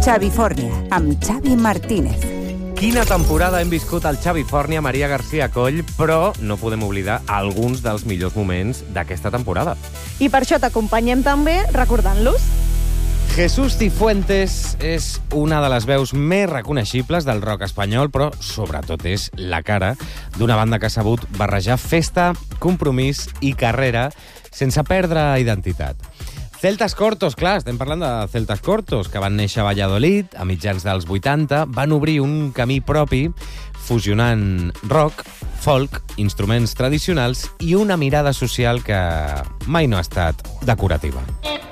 Xavi Fórnia, amb Xavi Martínez. Quina temporada hem viscut al Xavi Fórnia, Maria García Coll, però no podem oblidar alguns dels millors moments d'aquesta temporada. I per això t'acompanyem també recordant-los. Jesús Cifuentes és una de les veus més reconeixibles del rock espanyol, però sobretot és la cara d'una banda que ha sabut barrejar festa, compromís i carrera sense perdre identitat. Celtas Cortos, clar, estem parlant de Celtas Cortos, que van néixer a Valladolid a mitjans dels 80, van obrir un camí propi fusionant rock, folk, instruments tradicionals i una mirada social que mai no ha estat decorativa.